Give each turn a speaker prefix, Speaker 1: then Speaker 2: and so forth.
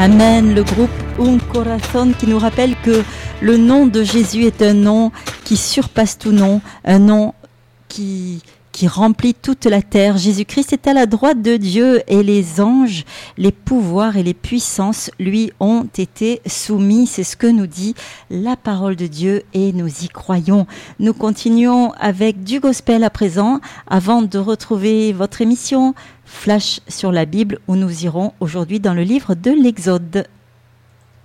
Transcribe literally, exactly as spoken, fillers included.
Speaker 1: Amen, le groupe Un Corazón qui nous rappelle que le nom de Jésus est un nom qui surpasse tout nom, un nom qui, qui remplit toute la terre. Jésus-Christ est à la droite de Dieu et les anges, les pouvoirs et les puissances lui ont été soumis. C'est ce que nous dit la parole de Dieu et nous y croyons. Nous continuons avec du gospel à présent avant de retrouver votre émission Flash sur la Bible où nous irons aujourd'hui dans le livre de l'Exode.